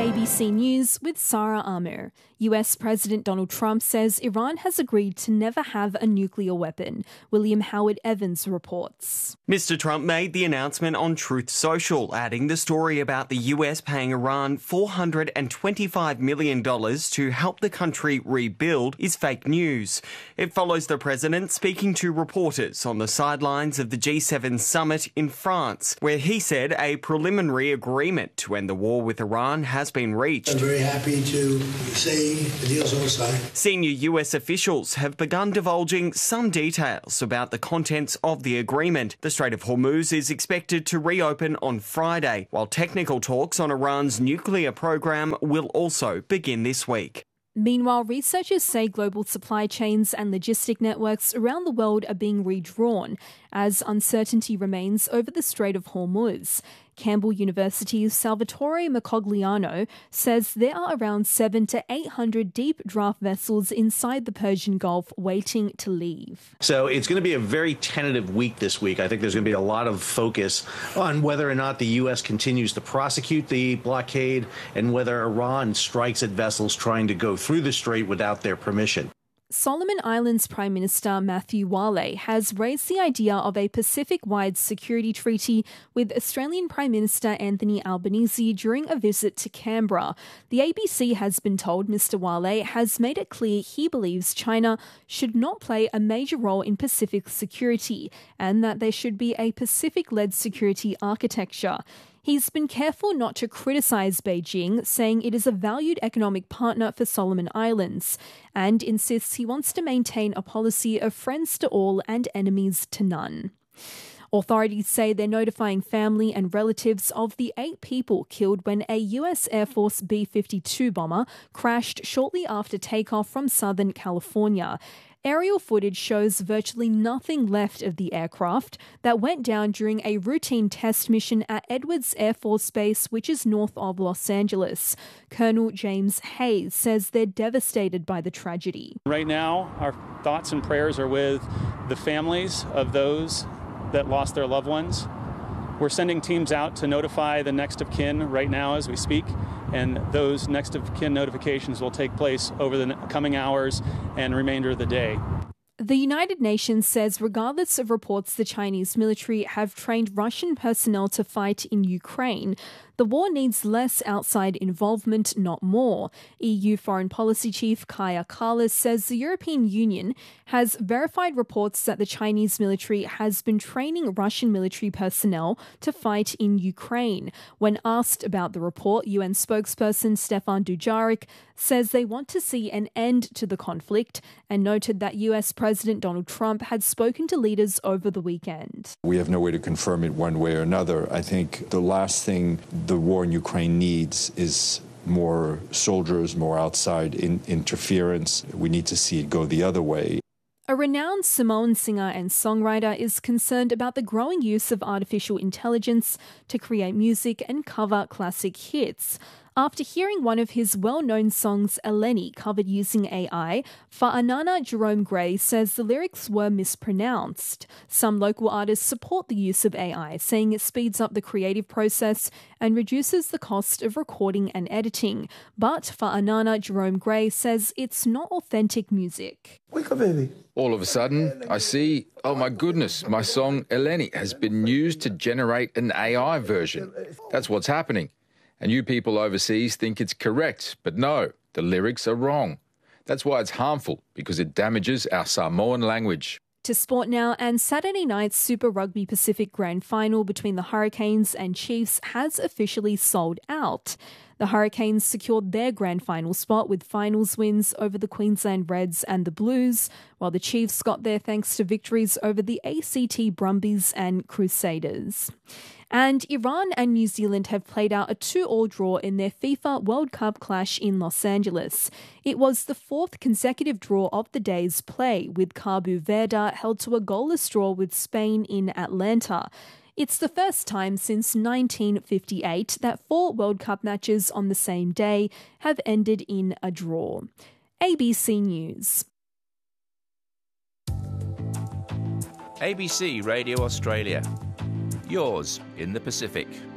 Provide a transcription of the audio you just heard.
ABC News with Sarah Amir. US President Donald Trump says Iran has agreed to never have a nuclear weapon. William Howard Evans reports. Mr. Trump made the announcement on Truth Social, adding the story about the US paying Iran $425 million to help the country rebuild is fake news. It follows the president speaking to reporters on the sidelines of the G7 summit in France, where he said a preliminary agreement to end the war with Iran has been reached. I'm very happy to say the deal's all signed. Senior US officials have begun divulging some details about the contents of the agreement. The Strait of Hormuz is expected to reopen on Friday, while technical talks on Iran's nuclear program will also begin this week. Meanwhile, researchers say global supply chains and logistic networks around the world are being redrawn as uncertainty remains over the Strait of Hormuz. Campbell University's Salvatore Mercogliano says there are around 700 to 800 deep draft vessels inside the Persian Gulf waiting to leave. So it's going to be a very tentative week this week. I think there's going to be a lot of focus on whether or not the U.S. continues to prosecute the blockade and whether Iran strikes at vessels trying to go through the strait without their permission. Solomon Islands Prime Minister Matthew Wale has raised the idea of a Pacific-wide security treaty with Australian Prime Minister Anthony Albanese during a visit to Canberra. The ABC has been told Mr. Wale has made it clear he believes China should not play a major role in Pacific security and that there should be a Pacific-led security architecture. He's been careful not to criticise Beijing, saying it is a valued economic partner for Solomon Islands, and insists he wants to maintain a policy of friends to all and enemies to none. Authorities say they're notifying family and relatives of the 8 people killed when a US Air Force B-52 bomber crashed shortly after takeoff from Southern California. Aerial footage shows virtually nothing left of the aircraft that went down during a routine test mission at Edwards Air Force Base, which is north of Los Angeles. Colonel James Hayes says they're devastated by the tragedy. Right now, our thoughts and prayers are with the families of those that lost their loved ones. We're sending teams out to notify the next of kin right now as we speak, and those next of kin notifications will take place over the coming hours and remainder of the day. The United Nations says regardless of reports the Chinese military have trained Russian personnel to fight in Ukraine, the war needs less outside involvement, not more. EU Foreign Policy Chief Kaja Kallas says the European Union has verified reports that the Chinese military has been training Russian military personnel to fight in Ukraine. When asked about the report, UN spokesperson Stefan Dujarric says they want to see an end to the conflict and noted that US President Donald Trump had spoken to leaders over the weekend. We have no way to confirm it one way or another. I think the last thing the war in Ukraine needs is more soldiers, more outside interference. We need to see it go the other way. A renowned Samoan singer and songwriter is concerned about the growing use of artificial intelligence to create music and cover classic hits. After hearing one of his well-known songs, Eleni, covered using AI, Fa'anana Jerome Gray says the lyrics were mispronounced. Some local artists support the use of AI, saying it speeds up the creative process and reduces the cost of recording and editing. But Fa'anana Jerome Gray says it's not authentic music. Wake up, baby. All of a sudden, I see, oh my goodness, my song Eleni has been used to generate an AI version. That's what's happening. And you people overseas think it's correct, but no, the lyrics are wrong. That's why it's harmful, because it damages our Samoan language. To sport now, and Saturday night's Super Rugby Pacific Grand Final between the Hurricanes and Chiefs has officially sold out. The Hurricanes secured their grand final spot with finals wins over the Queensland Reds and the Blues, while the Chiefs got there thanks to victories over the ACT Brumbies and Crusaders. And Iran and New Zealand have played out a 2-2 draw in their FIFA World Cup clash in Los Angeles. It was the 4th consecutive draw of the day's play, with Cabo Verde held to a goalless draw with Spain in Atlanta. It's the first time since 1958 that 4 World Cup matches on the same day have ended in a draw. ABC News. ABC Radio Australia. Yours in the Pacific.